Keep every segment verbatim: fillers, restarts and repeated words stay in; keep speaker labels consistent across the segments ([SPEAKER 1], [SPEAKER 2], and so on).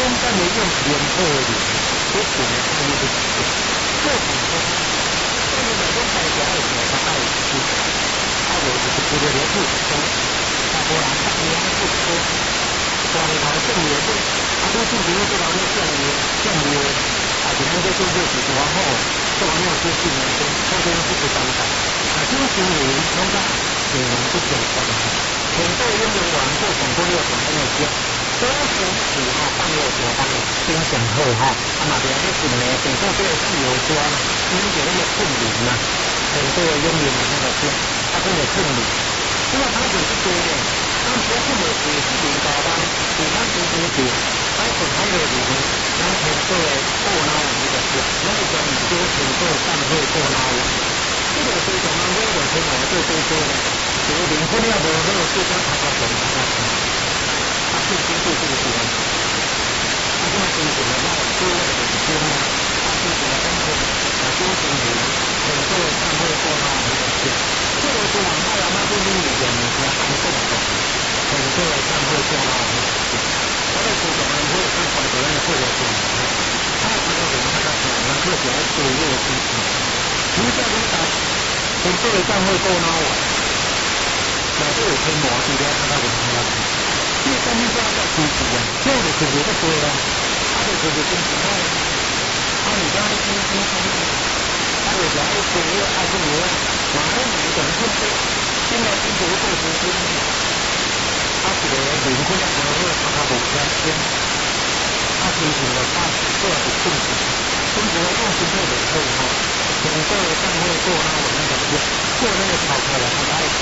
[SPEAKER 1] 单的用连破的，这是呢，他们的各种说，这个每个大家爱说他爱吃，他有就是觉得连不说，他不然他连不说，说的他正也对，他都是觉得这方面正也正也，啊，今天这工作是多好，这方面就是呢，跟后边是不相干，啊，这个行为通常也能不相关的。很多运动员做很多六种的那些，多数是哈放六多放先讲后哈，啊嘛别的是呢，等到这个自由端，因为有那个困难呐，很多运动员那个是，他真的困难，因为他就是说呢，他不是的是是领导班，是他是是是，他是他的理论，然后很多过脑一个是，那个叫你说很多上会过脑，这个是从那个我听我最最多的。这个林坤要不没有最终他到总他他他是经过这个地方，他现在是怎么样？各位的天呐，他是怎么样的？啊，中情理，很多上会过到那个线，这个是往太阳那边的一点你要看动的，很多上会过到那个线，他的主管呢会有看管责任或者是他知道怎么看他讲，那个主要是弱势群，如果跟他很多上会过到我。那都有偏模式的，他到底怎么样？这个东西是要在支持的，这样的解决就对了。他的解决跟什么？他你刚才听听听，他有时候是因为爱是你啊，马上你可能会被现在中国做出去，他是个零困难的，因为他他不相信，他提醒了他做的困难，中国用心做的很好，整个上会做那我们的做那个炒菜的，他爱做。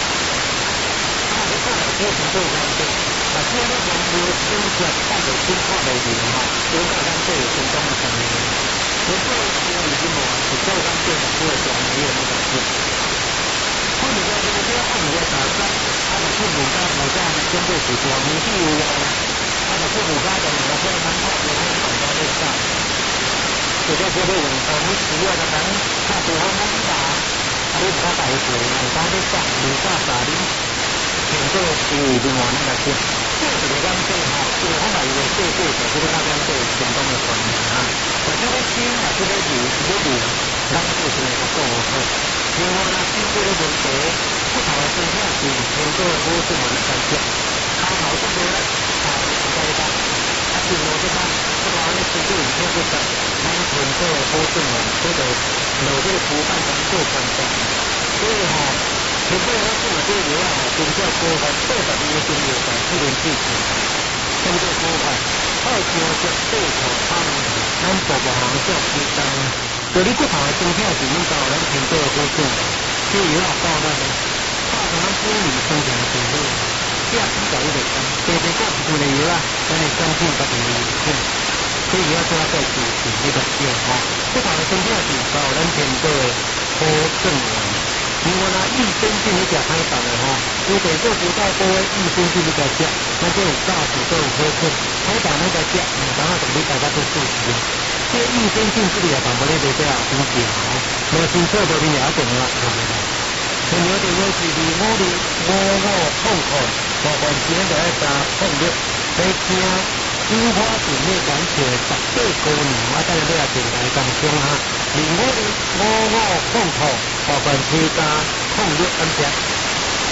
[SPEAKER 1] 过来过程做干净，啊，现在我们有生产带有新化的人哈，有大家都有成功的成功。我做是已经我是做干净的，做讲没有那个事。或者说这个这个按你的打算，他的父母家母家呢，针对许多你譬如啊，他的父母家的两个非常好，然后很多都上，有些觉得我们我们企业的人，他喜欢他打，他就他摆水，很多都上，你下打的。很多是另外那个是，这个的干脆哈，是后来有对对的，这个大家都有成功的传承啊。我这个心啊，这个理，这个理，咱们就是那个做好。另外呢，经过的问题，不同的生态是很多都是我们感觉，他好多的啊，大家他是我这边这个那是对这个的，他们很多都是我们这个有这个主办人做传承，所以哈。很多人说我这个油啊，比较多的，多的一些有的这种事情，对不对？多的，二条是对口他们，咱宝宝行叫批单，有的不同的芯片是领导人挺多的多数，所以要到那个，大可能公里生产挺多，这样比较有点高，对对，过去的油啊，咱的商品它挺有限，所以要说在主体这个变化，不同的芯片是导人挺多的多正文。如果呢，一先进你讲开版的哈，如果做不到多一先进你讲价，那就有大幅都有亏损。开版那个价，你当然等于大家都数值。这一先进这里也反驳那个这样东西好，那新测的你也要懂了，懂不懂？很有点问题，你我的我我痛苦，我本钱就要打痛的，你听。樱花姐妹感谢十八个年，我等下都要电台当中哈。另外的我我碰头，部分添加控制安全。